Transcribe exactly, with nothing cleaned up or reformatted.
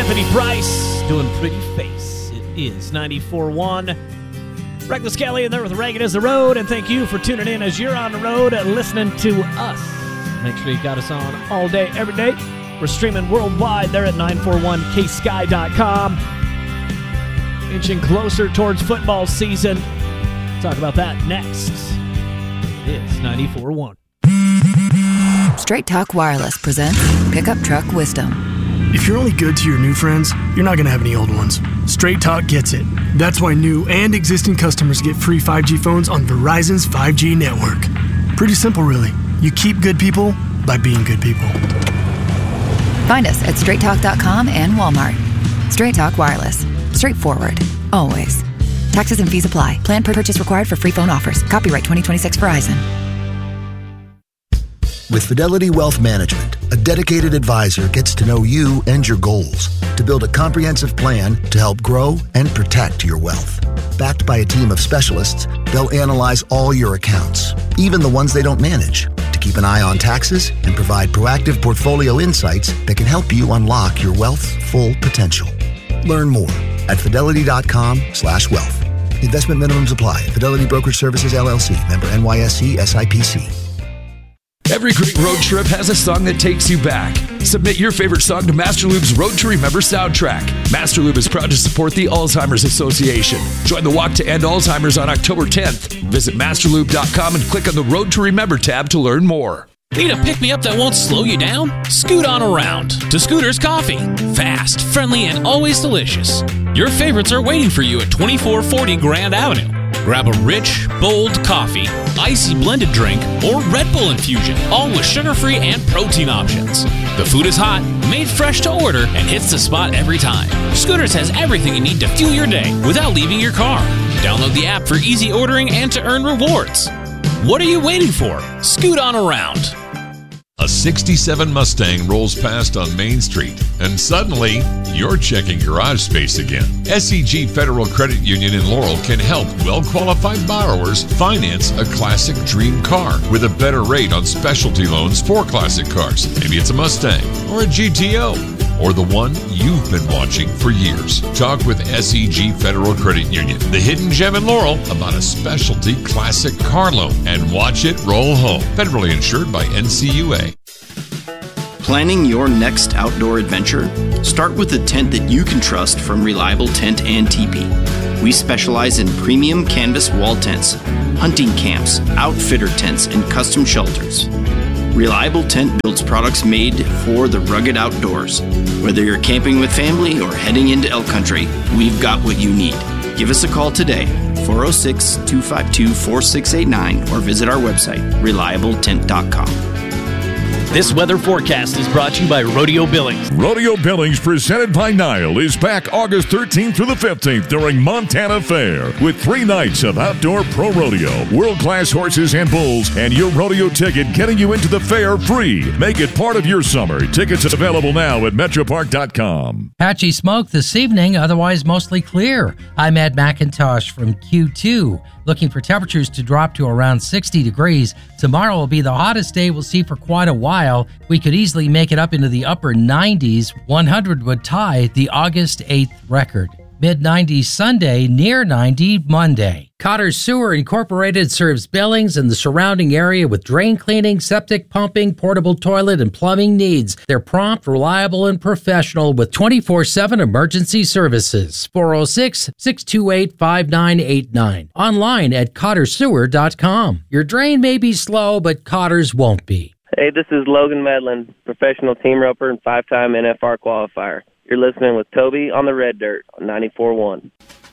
Anthony Price doing Pretty Face. It is ninety-four one. Reckless Kelly in there with Reagan is the Road, and thank you for tuning in as you're on the road and listening to us. Make sure you got us on all day, every day. We're streaming worldwide there at nine four one k sky dot com. Inching closer towards football season. Talk about that next. It's ninety-four one. Straight Talk Wireless presents Pickup Truck Wisdom. If you're only good to your new friends, you're not going to have any old ones. Straight Talk gets it. That's why new and existing customers get free five G phones on Verizon's five G network. Pretty simple, really. You keep good people by being good people. Find us at straight talk dot com and Walmart. Straight Talk Wireless. Straightforward. Always. Taxes and fees apply. Plan per purchase required for free phone offers. Copyright twenty twenty-six Verizon. With Fidelity Wealth Management, a dedicated advisor gets to know you and your goals to build a comprehensive plan to help grow and protect your wealth. Backed by a team of specialists, they'll analyze all your accounts, even the ones they don't manage, to keep an eye on taxes and provide proactive portfolio insights that can help you unlock your wealth's full potential. Learn more at fidelity.com slash wealth. Investment minimums apply. Fidelity Brokerage Services, L L C. Member N Y S C S I P C. Every great road trip has a song that takes you back. Submit your favorite song to Master Lube's Road to Remember soundtrack. Master Lube is proud to support the Alzheimer's Association. Join the Walk to End Alzheimer's on October tenth. Visit master lube dot com and click on the Road to Remember tab to learn more. Need a pick-me-up that won't slow you down? Scoot on around to Scooter's Coffee. Fast, friendly, and always delicious. Your favorites are waiting for you at twenty-four forty Grand Avenue. Grab a rich, bold coffee, icy blended drink, or Red Bull infusion, all with sugar-free and protein options. The food is hot, made fresh to order, and hits the spot every time. Scooters has everything you need to fuel your day without leaving your car. Download the app for easy ordering and to earn rewards. What are you waiting for? Scoot on around. A sixty-seven Mustang rolls past on Main Street, and suddenly, you're checking garage space again. S E G Federal Credit Union in Laurel can help well-qualified borrowers finance a classic dream car with a better rate on specialty loans for classic cars. Maybe it's a Mustang or a G T O or the one you've been watching for years. Talk with S E G Federal Credit Union, the hidden gem in Laurel, about a specialty classic car loan, and watch it roll home. Federally insured by N C U A. Planning your next outdoor adventure? Start with a tent that you can trust from Reliable Tent and Teepee. We specialize in premium canvas wall tents, hunting camps, outfitter tents, and custom shelters. Reliable Tent builds products made for the rugged outdoors. Whether you're camping with family or heading into elk country, we've got what you need. Give us a call today, four oh six, two five two, four six eight nine, or visit our website, reliable tent dot com. This weather forecast is brought to you by Rodeo Billings. Rodeo Billings, presented by Nile, is back August thirteenth through the fifteenth during Montana Fair with three nights of outdoor pro rodeo, world-class horses and bulls, and your rodeo ticket getting you into the fair free. Make it part of your summer. Tickets available now at metro park dot com. Patchy smoke this evening, otherwise mostly clear. I'm Ed McIntosh from Q two. Looking for temperatures to drop to around sixty degrees. Tomorrow will be the hottest day we'll see for quite a while. We could easily make it up into the upper nineties. one hundred would tie the August eighth record. mid nineties Sunday, near ninety Monday. Cotter Sewer Incorporated serves Billings and the surrounding area with drain cleaning, septic pumping, portable toilet, and plumbing needs. They're prompt, reliable, and professional with twenty-four seven emergency services. four oh six, six two eight, five nine eight nine. Online at cotter sewer dot com. Your drain may be slow, but Cotter's won't be. Hey, this is Logan Medlin, professional team roper and five-time N F R qualifier. You're listening with Toby on the Red Dirt on ninety-four one.